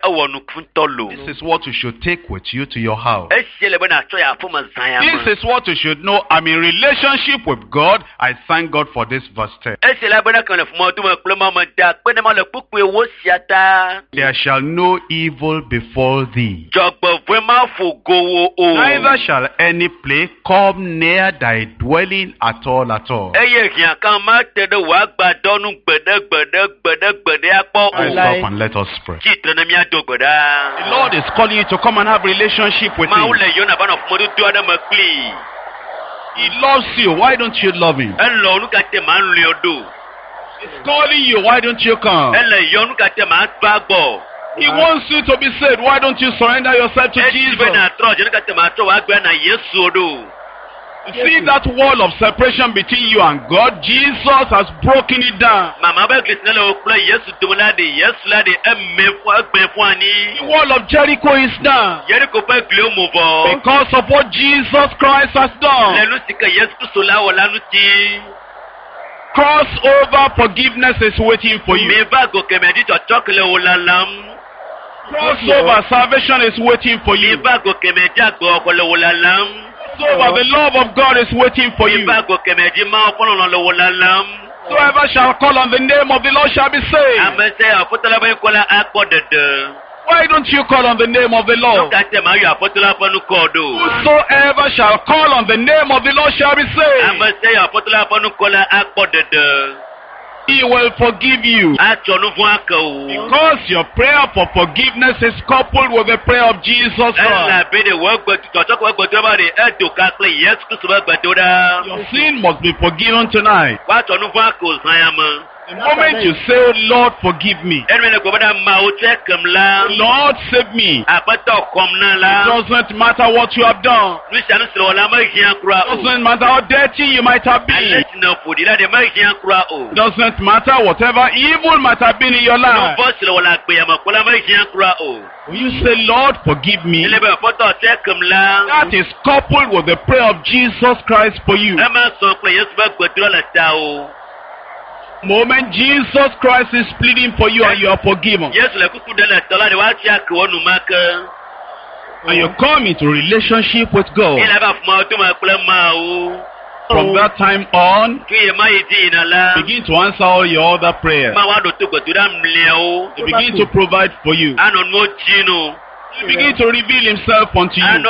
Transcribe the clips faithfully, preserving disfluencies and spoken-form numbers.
This is what you should take with you to your house. This This is what you should know. I'm in relationship with God. I thank God for this verse ten. There shall no evil befall thee. Neither shall any plague come near thy dwelling at all at all. Rise up and let us pray. The Lord is calling you to come and have relationship with Him. He loves you. Why don't you love Him? He's calling you. Why don't you come? He wants you to be saved. Why don't you surrender yourself to Jesus? You see that wall of separation between you and God? Jesus has broken it down. The wall of Jericho is down because of what Jesus Christ has done. Crossover forgiveness is waiting for you. Crossover salvation is waiting for you. Crossover the love of God is waiting for you. Whoever shall call on the name of the Lord shall be saved. Why don't you call on the name of the Lord? Whosoever shall call on the name of the Lord shall be saved. He will forgive you. Because your prayer for forgiveness is coupled with the prayer of Jesus Christ. Your sin must be forgiven tonight. The moment you say, Lord, forgive me. Lord, save me. It doesn't matter what you have done. It doesn't matter how dirty you might have been. It doesn't matter whatever evil might have been in your life. When you say, Lord, forgive me, that is coupled with the prayer of Jesus Christ for you. Moment Jesus Christ is pleading for you and you are forgiven. And you come into relationship with God. From that time on, begin to answer all your other prayers. He begin to provide for you. He begin to reveal Himself unto you.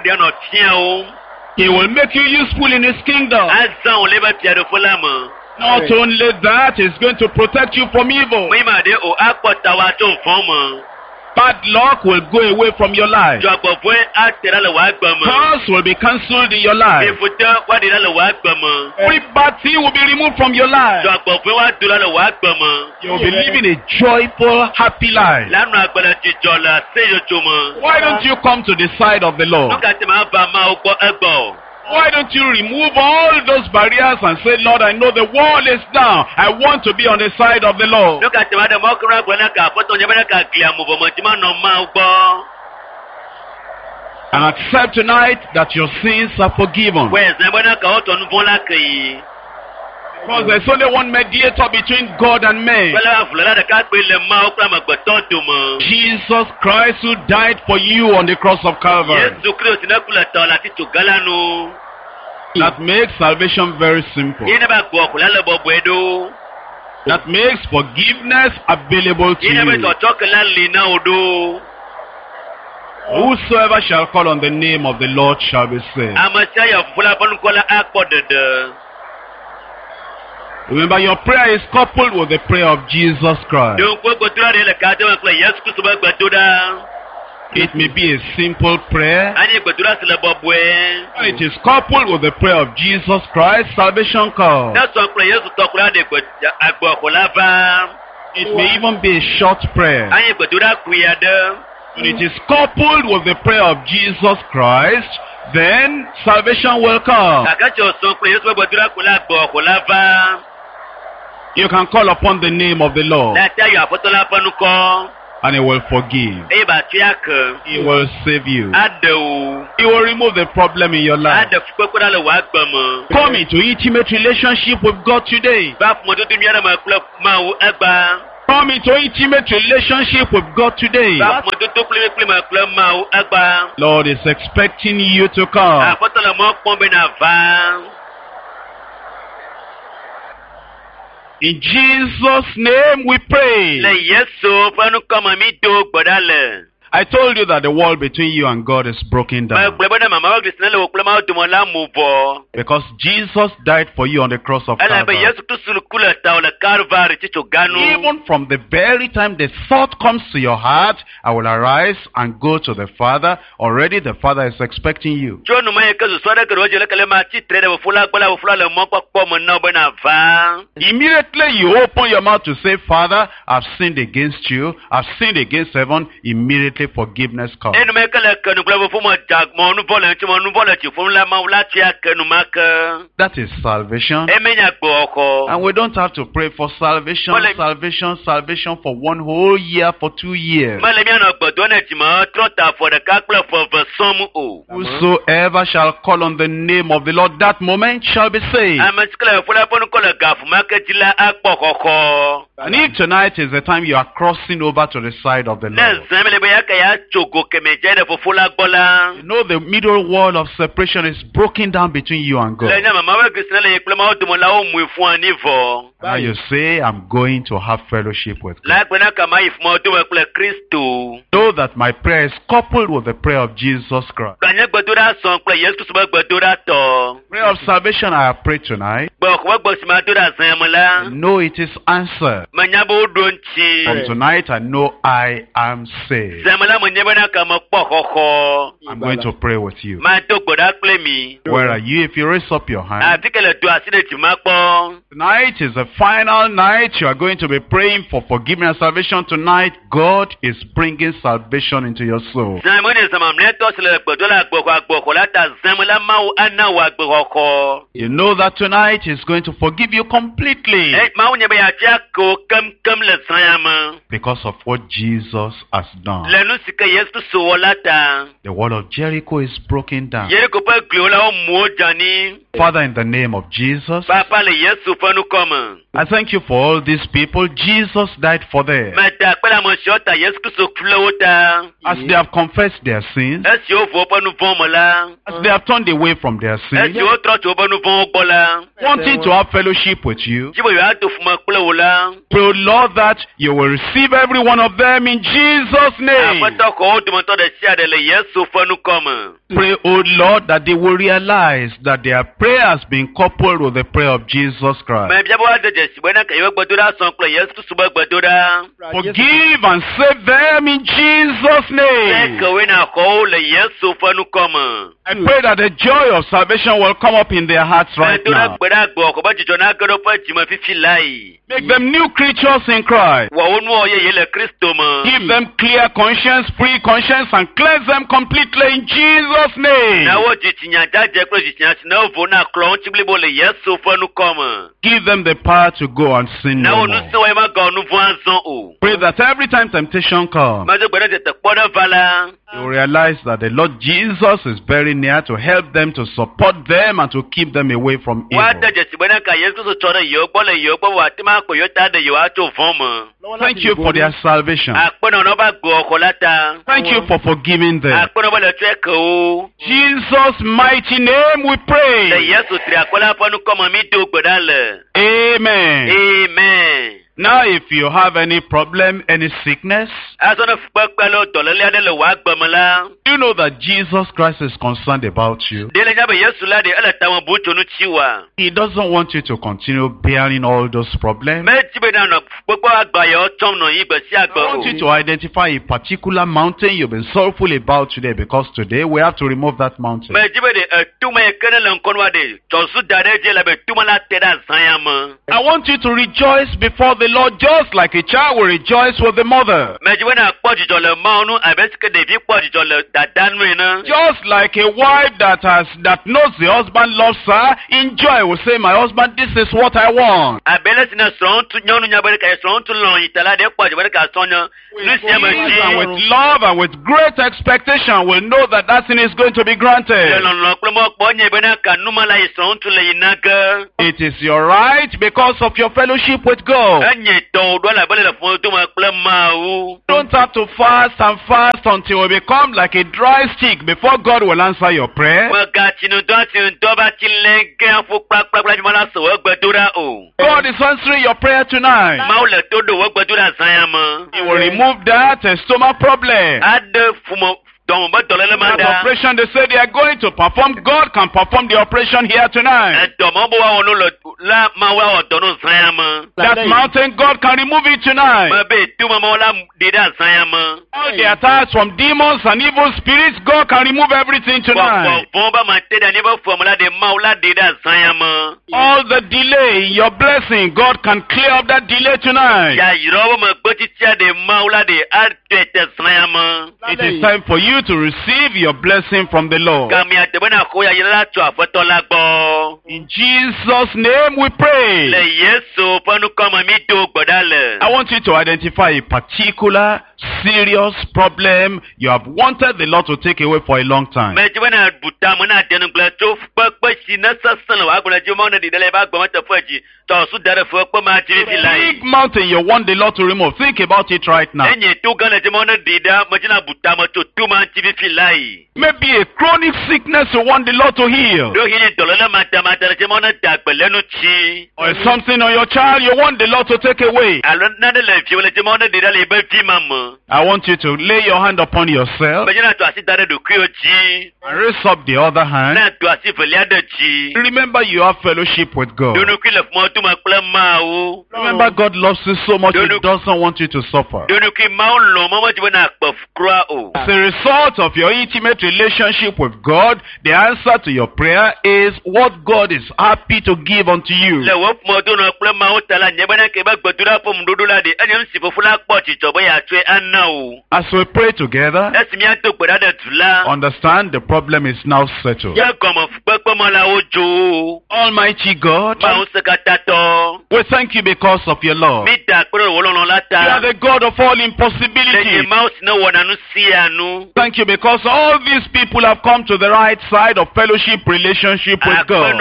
He will make you useful in His kingdom. Not only that, He's going to protect you from evil. Bad luck will go away from your life. Curse will be cancelled in your life. Every bad thing will be removed from your life. You will be living a joyful, happy life. Why don't you come to the side of the Lord? Why don't you remove all those barriers and say, Lord, I know the wall is down. I want to be on the side of the Lord. And accept tonight that your sins are forgiven. Because there's only one mediator between God and man. Jesus Christ, who died for you on the cross of Calvary. That makes salvation very simple. That makes forgiveness available to you. Whosoever shall call on the name of the Lord shall be saved. Remember, your prayer is coupled with the prayer of Jesus Christ. It may be a simple prayer. When it is coupled with the prayer of Jesus Christ, salvation comes. It may even be a short prayer. When it is coupled with the prayer of Jesus Christ, then salvation will come. You can call upon the name of the Lord, and He will forgive. He will save you. He will remove the problem in your life. Come into intimate relationship with God today. come into intimate relationship with God today. Lord is expecting you to come. In Jesus' name we pray. I told you that the wall between you and God is broken down. Because Jesus died for you on the cross of Calvary. Even from the very time the thought comes to your heart, I will arise and go to the Father. Already the Father is expecting you. Immediately you open your mouth to say, Father, I've sinned against you. I've sinned against heaven. Immediately forgiveness comes. That is salvation. And we don't have to pray for salvation, salvation, salvation for one whole year, for two years. Whosoever shall call on the name of the Lord that moment shall be saved. And if tonight is the time you are crossing over to the side of the Lord, you know the middle wall of separation is broken down between you and God. Now you say, I'm going to have fellowship with God. Know that my prayer is coupled with the prayer of Jesus Christ. Prayer of salvation I have prayed tonight. I know it is answered. From tonight I know I am saved. I'm going to pray with you. Where are you? If you raise up your hand. Tonight is the final night. You are going to be praying for forgiveness and salvation tonight. God is bringing salvation into your soul. You know that tonight is going to forgive you completely. Because of what Jesus has done. The wall of Jericho is broken down. Father, in the name of Jesus, I thank you for all these people. Jesus died for them. As they have confessed their sins, as they have turned away from their sins, wanting to have fellowship with you, pray, Lord, that you will receive every one of them in Jesus' name. Pray, oh Lord, that they will realize that their prayer has been coupled with the prayer of Jesus Christ. Forgive and save them in Jesus' name. I pray that the joy of salvation will come up in their hearts right now. Make them new creatures in Christ. Give them clear conscience, free conscience, and cleanse them completely in Jesus' name. Give them the power to go and sin no more. Pray that every time temptation comes, you realize that the Lord Jesus is very near to help them, to support them, and to keep them away from evil. Thank you for their salvation. Thank you for forgiving them. Jesus' mighty name we pray. Amen. Amen. Now, if you have any problem, any sickness, you know that Jesus Christ is concerned about you. He doesn't want you to continue bearing all those problems. I want you to identify a particular mountain you've been sorrowful about today, because today we have to remove that mountain. I want you to rejoice before the Lord, just like a child will rejoice with the mother. Just like a wife that has that knows the husband loves her, in joy will say, my husband, this is what I want. And with love and with great expectation will know that that thing is going to be granted. It is your right because of your fellowship with God. don't have to fast and fast until we become like a dry stick before God will answer your prayer. God is answering your prayer tonight. He will remove that uh, stomach problem. That operation, they say they are going to perform. God can perform the operation here tonight. That mountain, God can remove it tonight. All the attacks from demons and evil spirits, God can remove everything tonight. All the delay in your blessing, God can clear up that delay tonight. It is time for you to receive your blessing from the Lord. In Jesus' name we pray. I want you to identify a particular serious problem you have wanted the Lord to take away for a long time. Big mountain you want the Lord to remove. Think about it right now. Maybe a chronic sickness you want the Lord to heal. Or something on your child you want the Lord to take away. I want you to lay your hand upon yourself and raise up the other hand. Remember you have fellowship with God. Remember God loves you so much He doesn't want you to suffer. As a result of your intimate relationship with God, the answer to your prayer is what God is happy to give unto you. As we pray together, understand the problem is now settled. Almighty God, we thank you because of your love. You are the God of all impossibilities. Thank you because all these people have come to the right side of fellowship relationship with God.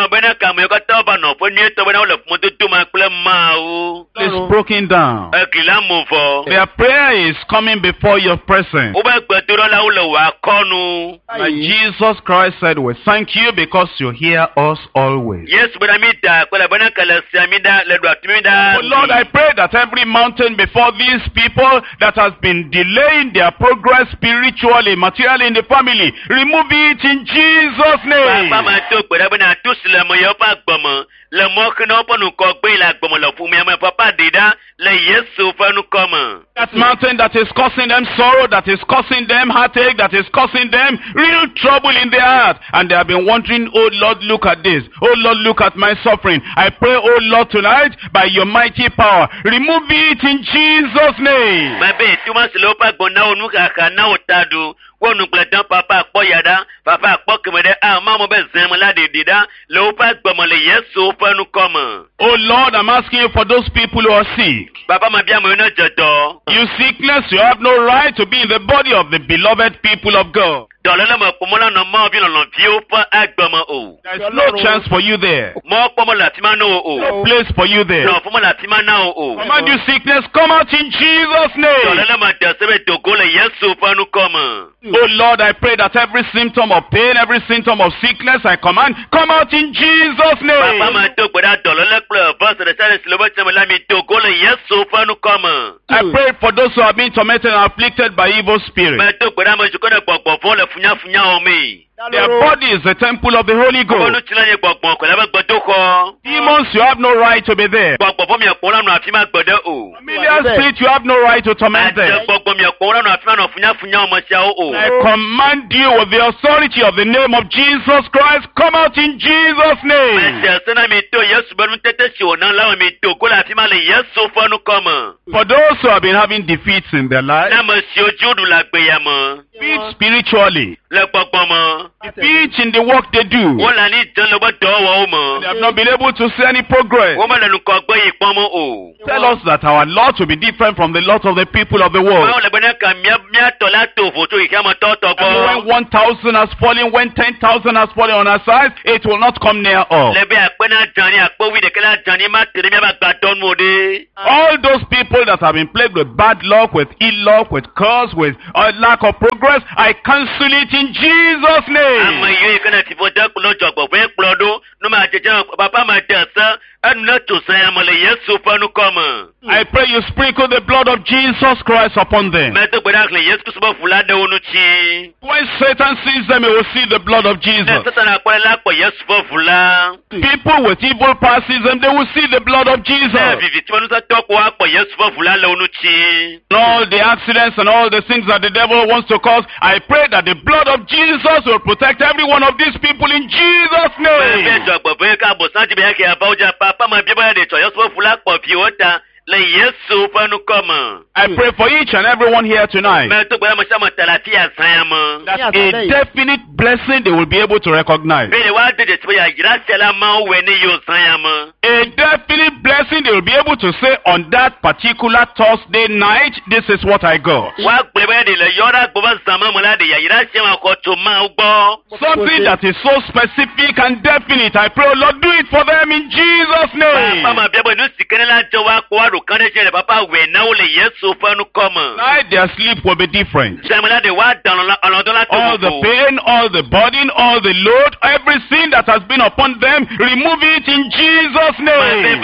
It's broken down. Their prayer is coming before your presence. Like Jesus Christ said, we thank you because you hear us always. Oh Lord, I pray that every mountain before these people that has been delaying their progress spiritually, materially in the family, remove it in Jesus' name. That mountain that is causing them sorrow, that is causing them heartache, that is causing them real trouble in their heart, and they have been wondering, oh Lord, look at this. Oh Lord, look at my suffering. I pray, oh Lord, tonight, by your mighty power, remove it in Jesus' name. Papa Papa Oh Lord, I'm asking you for those people who are sick. You sickness, you have no right to be in the body of the beloved people of God. There is no chance for you there. No place for you there. Command you sickness, come out in Jesus' name. Oh Lord, I pray that every symptom of pain, every symptom of sickness, I command, come out in Jesus' name. I pray for those who have been tormented and afflicted by evil spirits. Their body is the temple of the Holy Ghost. Demons, you have no right to be there. Familiar spirit, you have no right to torment them. I command you with the authority of the name of Jesus Christ, come out in Jesus' name. For those who have been having defeats in their life, be it spiritually, Defeat in the work they do. They have not been able to see any progress. Tell us that our lot will be different from the lot of the people of the world. And when one thousand has fallen, when ten thousand has fallen on our side, it will not come near us. All those people that have been plagued with bad luck, with ill luck, with curse, with uh, lack of progress, I cancel it in Jesus' name. I pray you sprinkle the blood of Jesus Christ upon them. When Satan sees them, he will see the blood of Jesus. People with evil powers see them, they will see the blood of Jesus. All the accidents and all the things that the devil wants to cause, I pray that the blood of Jesus will protect every one of these people in Jesus' name. I pray for each and everyone here tonight that a definite blessing they will be able to recognize. A definite blessing they will be able to say on that particular Thursday night, this is what I got. Something that is so specific and definite. I pray, Lord, do it for them in Jesus' name. Tonight their sleep will be different. All the pain, all the burden, all the load, everything that has been upon them, remove it in Jesus' name.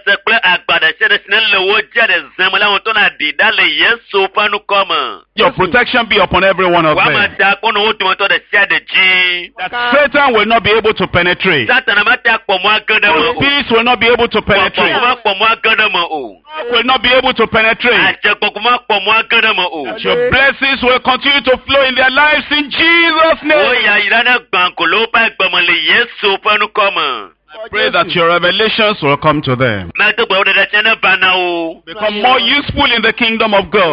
Your protection be upon every one of them. That Satan will not be able to penetrate. Peace will not be able to penetrate. Will not be able to penetrate. Your blessings will continue to flow in their lives in Jesus' name. I pray that your revelations will come to them. Become more useful in the kingdom of God.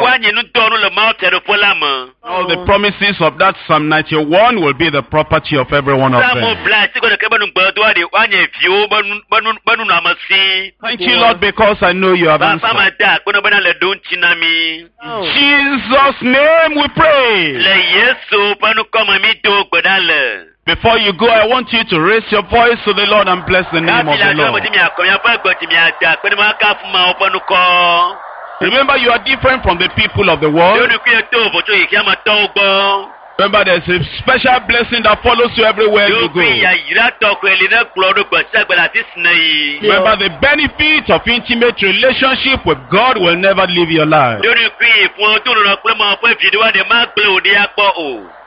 All the promises of that Psalm ninety-one will be the property of every one of them. Thank you, Lord, because I know you have answered. In Jesus' name we pray. Before you go, I want you to raise your voice to the Lord and bless the name of the Lord. Remember, you are different from the people of the world. Remember, there's a special blessing that follows you everywhere you go. Remember, the benefit of intimate relationship with God will never leave your life.